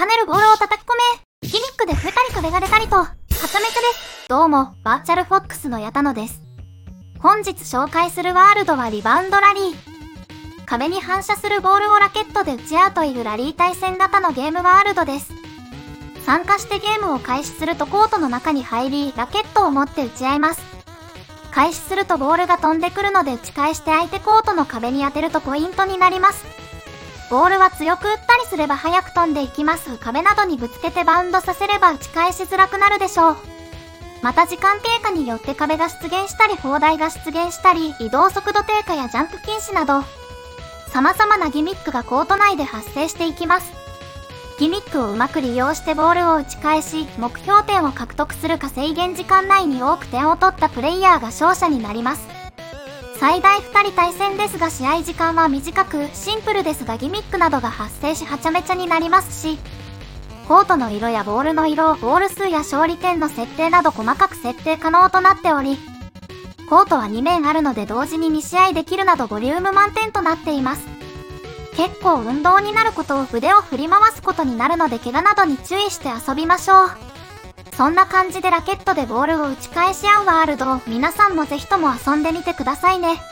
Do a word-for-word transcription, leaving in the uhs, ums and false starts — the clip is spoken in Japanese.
跳ねるボールを叩き込め、ギミックで触れたり壁が出たりと、はちゃめちゃです。どうも、バーチャルフォックスの矢田野です。本日紹介するワールドはリバウンドラリー。壁に反射するボールをラケットで打ち合うというラリー対戦型のゲームワールドです。参加してゲームを開始するとコートの中に入り、ラケットを持って打ち合います。開始するとボールが飛んでくるので打ち返して相手コートの壁に当てるとポイントになります。ボールは強く打ったりすれば速く飛んでいきます。壁などにぶつけてバウンドさせれば打ち返しづらくなるでしょう。また時間経過によって壁が出現したり砲台が出現したり、移動速度低下やジャンプ禁止など、様々なギミックがコート内で発生していきます。ギミックをうまく利用してボールを打ち返し、目標点を獲得するか制限時間内に多く点を取ったプレイヤーが勝者になります。最大ふたり対戦ですが試合時間は短く、シンプルですがギミックなどが発生しはちゃめちゃになりますし、コートの色やボールの色、ボール数や勝利点の設定など細かく設定可能となっており、コートはに面あるので同時にに試合できるなどボリューム満点となっています。結構運動になることを腕を振り回すことになるので怪我などに注意して遊びましょう。そんな感じでラケットでボールを打ち返し合うワールドを皆さんもぜひとも遊んでみてくださいね。